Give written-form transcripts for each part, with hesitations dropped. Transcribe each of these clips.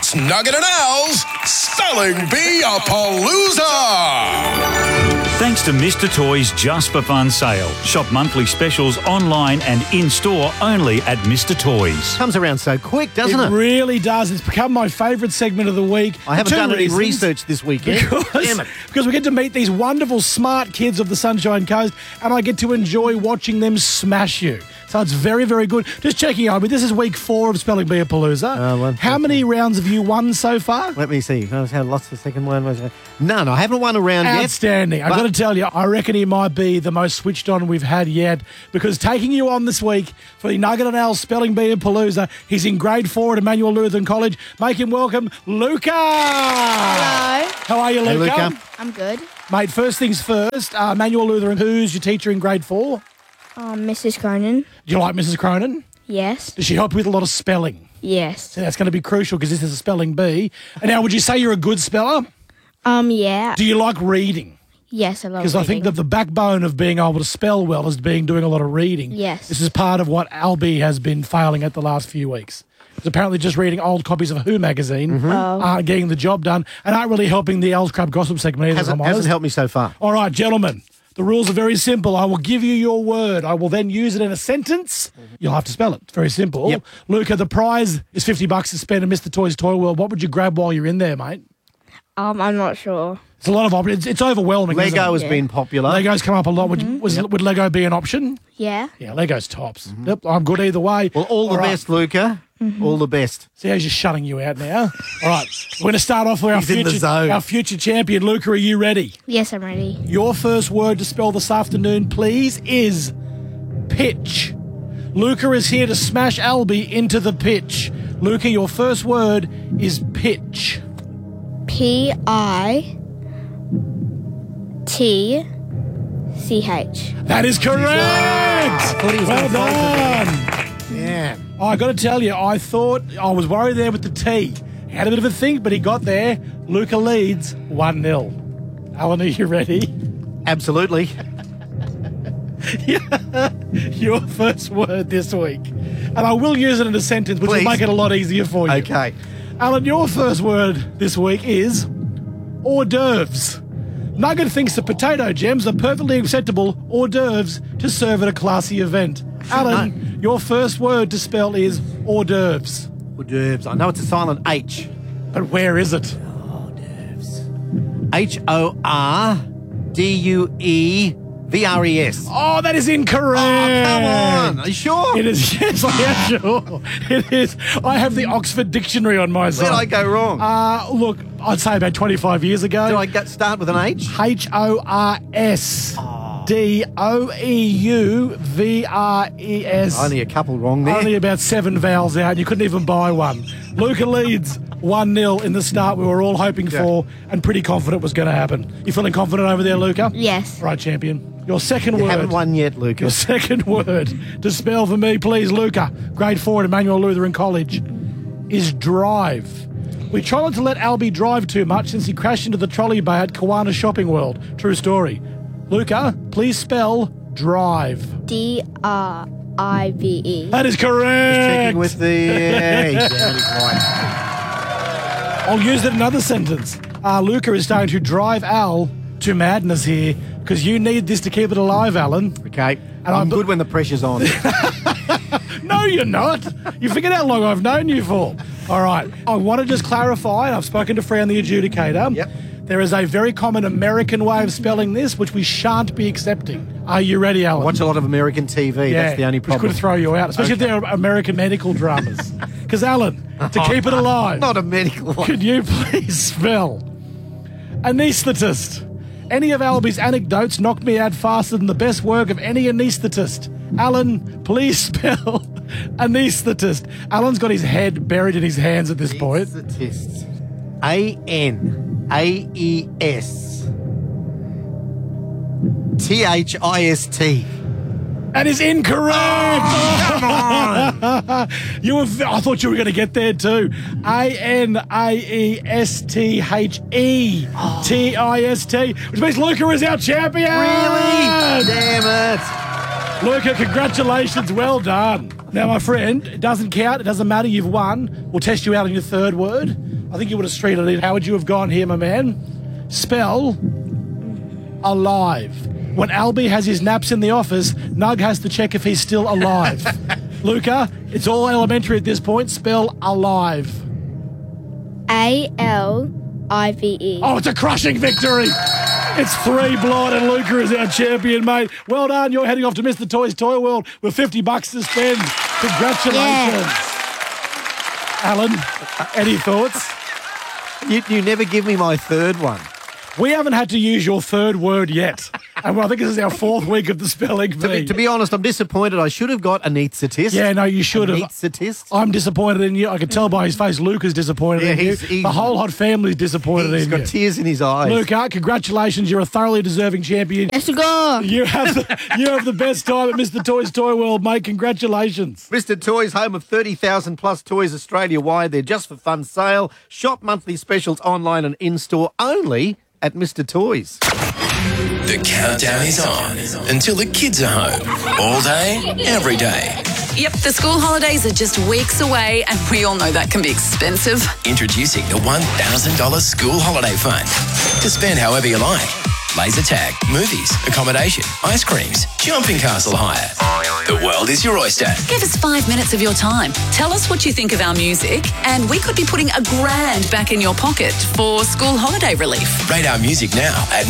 It's Nugget and Al's Spelling Bee-a-Palooza! Thanks to Mr. Toys Just for Fun sale. Shop monthly specials online and in-store only at Mr. Toys. Comes around so quick, doesn't it? It really does. It's become my favourite segment of the week. I haven't done any research this weekend. Damn it. Because we get to meet these wonderful, smart kids of the Sunshine Coast, and I get to enjoy watching them smash you. So it's very, very good. Just checking out, but this is week 4 of Spelling Bee-a-Palooza. How many rounds have you won so far? Let me see. I've had lots. The second one was none. I haven't won a round yet. Outstanding. I've got to tell you, I reckon he might be the most switched on we've had yet, because taking you on this week for the Nugget and Al Spelling Bee-a-Palooza, he's in grade 4 at Emmanuel Lutheran College. Make him welcome Luca. Hello. How are you, Luca? Hey, Luca. I'm good. Mate, first things first, Emmanuel Lutheran, who's your teacher in grade 4? Mrs. Cronin. Do you like Mrs. Cronin? Yes. Does she help you with a lot of spelling? Yes. So that's going to be crucial because this is a spelling bee. And now, would you say you're a good speller? Yeah. Do you like reading? Yes, I love Because I think that the backbone of being able to spell well is doing a lot of reading. Yes. This is part of what Albie has been failing at the last few weeks. He's apparently just reading old copies of Who magazine, aren't getting the job done, and aren't really helping the Al's Crab Gossip segment either. Hasn't helped me so far. All right, gentlemen. The rules are very simple. I will give you your word. I will then use it in a sentence. You'll have to spell it. It's very simple. Yep. Luca, the prize is $50 to spend in Mr. Toys Toy World. What would you grab while you're in there, mate? I'm not sure. It's a lot of options. It's overwhelming. Lego isn't has been popular. Lego's come up a lot. Would Lego be an option? Yeah. Yeah, Lego's tops. Yep, I'm good either way. Well, all the right. best, Luca. All the best. See how he's just shutting you out now? All right, we're going to start off with He's in the zone. our future champion. Luca, are you ready? Yes, I'm ready. Your first word to spell this afternoon, please, is pitch. Luca is here to smash Albie into the pitch. Luca, your first word is pitch. P-I-T-C-H. That is correct. I thought he was Well gonna done. Yeah. I got to tell you, I was worried there with the T. He had a bit of a think, but he got there. Luca leads 1-0. Alan, are you ready? Absolutely. Your first word this week. And I will use it in a sentence, which Please. will make it a lot easier for you. Okay. Alan, your first word this week is hors d'oeuvres. Nugget thinks that potato gems are perfectly acceptable hors d'oeuvres to serve at a classy event. Alan, your first word to spell is hors d'oeuvres. Hors d'oeuvres. I know it's a silent H. But where is it? Hors d'oeuvres. H-O-R-D-U-E-V-R-E-S. Oh, that is incorrect. Oh, come on. Are you sure? It is, yes, I am sure. It is. I have the Oxford Dictionary on my side. Where did I go wrong? Look, I'd say about 25 years ago. Did I start with an H? H-O-R-S-D-O-E-U-V-R-E-S. Only a couple wrong there. Only about 7 vowels out. You couldn't even buy one. Luca leads 1-0 in the start we were all hoping for and pretty confident was going to happen. You feeling confident over there, Luca? Yes. Right, champion. Your second You word. haven't won yet, Your Lucas. second word to spell for me, please, Luca, grade 4 at Emmanuel Lutheran College, is drive. We try not to let Albie drive too much since he crashed into the trolley bay at Kiwana Shopping World. True story. Luca, please spell drive. D-R-I-V-E. That is correct. Checking with the... Yeah, he's right. I'll use it in another sentence. Luca is starting to drive Al to madness here because you need this to keep it alive, Alan. Okay. And I'm good when the pressure's on. No, you're not. You figured out how long I've known you for. All right. I want to just clarify, and I've spoken to Fran the adjudicator. Yep. There is a very common American way of spelling this, which we shan't be accepting. Are you ready, Alan? Watch a lot of American TV. That's the only Which problem. could throw you out, especially if they're American medical dramas. Because, Alan, to keep it alive, Not a medical one. could you please spell anaesthetist? Any of Albie's anecdotes knocked me out faster than the best work of any anaesthetist. Alan, please spell anaesthetist. Alan's got his head buried in his hands at this point. It's the test. A-N-A-E-S-T-H-I-S-T. That is incorrect. Come on. I thought you were going to get there too. A-N-A-E-S-T-H-E-T-I-S-T, which means Luca is our champion. Really? Damn it. Luca, congratulations. Well done. Now, my friend, it doesn't count. It doesn't matter. You've won. We'll test you out on your third word. I think you would have streeted it. How would you have gone here, my man? Spell alive. When Albie has his naps in the office, Nug has to check if he's still alive. Luca, it's all elementary at this point. Spell alive. A-L-I-V-E. Oh, it's a crushing victory. It's 3 blind and Luca is our champion, mate. Well done. You're heading off to Mr. Toys Toy World with $50 to spend. Congratulations. Yeah. Alan, any thoughts? You never give me my third one. We haven't had to use your third word yet. And I think this is our 4th week of the spelling bee. To be honest, I'm disappointed. I should have got anaesthetist. Yeah, no, you should have. Anaesthetist. I'm disappointed in you. I can tell by his face Luca's disappointed in you. The whole hot family's disappointed in you. He's got tears in his eyes. Luca, congratulations. You're a thoroughly deserving champion. Let's go. You have the best time at Mr. Toys Toy World, mate. Congratulations. Mr. Toys, home of 30,000 plus toys Australia-wide. They're just for fun sale. Shop monthly specials online and in-store only at Mr. Toys. The countdown is on until the kids are home. All day, every day. Yep, the school holidays are just weeks away, and we all know that can be expensive. Introducing the $1,000 school holiday fund. To spend however you like. Laser tag, movies, accommodation, ice creams, jumping castle hire. The world is your oyster. Give us 5 minutes of your time. Tell us what you think of our music, and we could be putting $1,000 back in your pocket for school holiday relief. Rate our music now at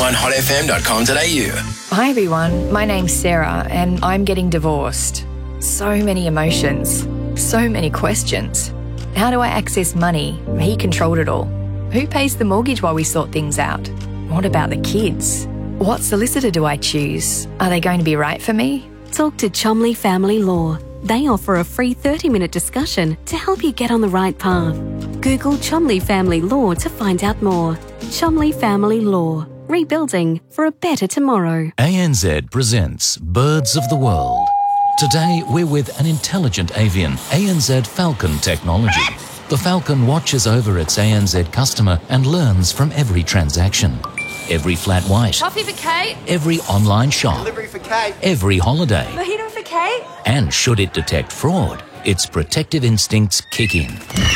911hotfm.com.au. Hi everyone, my name's Sarah and I'm getting divorced. So many emotions, so many questions. How do I access money? He controlled it all. Who pays the mortgage while we sort things out? What about the kids? What solicitor do I choose? Are they going to be right for me? Talk to Chomley Family Law. They offer a free 30-minute discussion to help you get on the right path. Google Chomley Family Law to find out more. Chomley Family Law. Rebuilding for a better tomorrow. ANZ presents Birds of the World. Today we're with an intelligent avian, ANZ Falcon technology. The Falcon watches over its ANZ customer and learns from every transaction. Every flat white. Coffee for Kate. Every online shop. Delivery for Kate. Every holiday. Mojito for Kate. And should it detect fraud, its protective instincts kick in.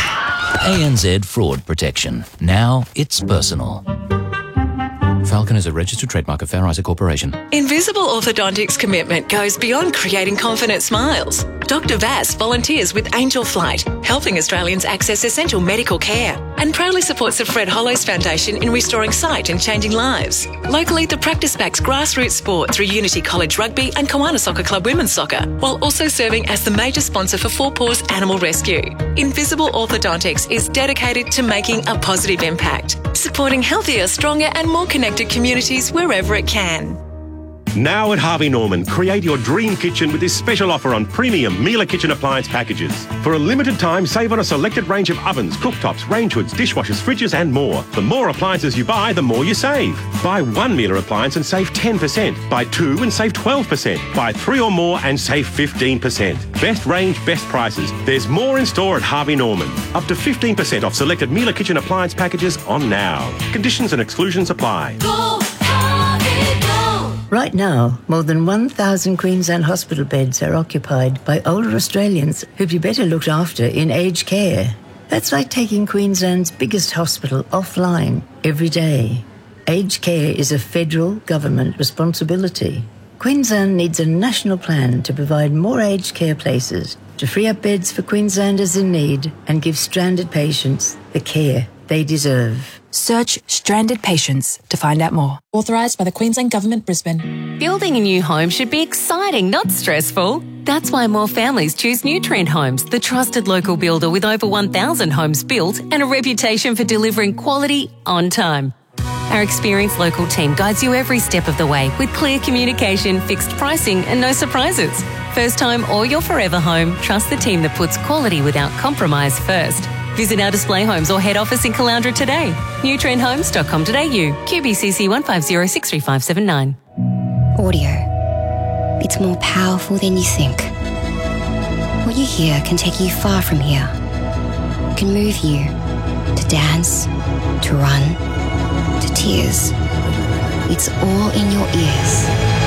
ANZ Fraud Protection. Now it's personal. Falcon is a registered trademark of Fair Isaac Corporation. Invisible Orthodontics' commitment goes beyond creating confident smiles. Dr. Vass volunteers with Angel Flight, helping Australians access essential medical care, and proudly supports the Fred Hollows Foundation in restoring sight and changing lives. Locally, the practice backs grassroots sport through Unity College Rugby and Kiwana Soccer Club Women's Soccer, while also serving as the major sponsor for Four Paws Animal Rescue. Invisible Orthodontics is dedicated to making a positive impact, supporting healthier, stronger and more connected communities wherever it can. Now at Harvey Norman, create your dream kitchen with this special offer on premium Miele kitchen appliance packages. For a limited time, save on a selected range of ovens, cooktops, range hoods, dishwashers, fridges and more. The more appliances you buy, the more you save. Buy one Miele appliance and save 10%. Buy two and save 12%. Buy three or more and save 15%. Best range, best prices. There's more in store at Harvey Norman. Up to 15% off selected Miele kitchen appliance packages on now. Conditions and exclusions apply. Right now, more than 1,000 Queensland hospital beds are occupied by older Australians who'd be better looked after in aged care. That's like taking Queensland's biggest hospital offline every day. Aged care is a federal government responsibility. Queensland needs a national plan to provide more aged care places, to free up beds for Queenslanders in need and give stranded patients the care they deserve. Search Stranded Patients to find out more. Authorised by the Queensland Government, Brisbane. Building a new home should be exciting, not stressful. That's why more families choose Nutrient Homes, the trusted local builder with over 1,000 homes built and a reputation for delivering quality on time. Our experienced local team guides you every step of the way with clear communication, fixed pricing and no surprises. First time or your forever home, trust the team that puts quality without compromise first. Visit our display homes or head office in Caloundra today. nutrienthomes.com.au, QBCC 150635979. Audio. It's more powerful than you think. What you hear can take you far from here. It can move you to dance, to run, to tears. It's all in your ears.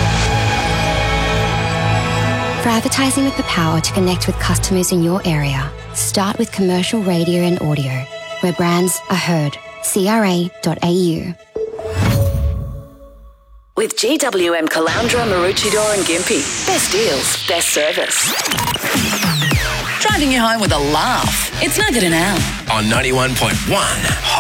For advertising with the power to connect with customers in your area, start with commercial radio and audio. where brands are heard. CRA.au. With GWM Caloundra, Maroochydore and Gympie. Best deals, best service. Driving you home with a laugh. It's Nugget and Al. On 91.1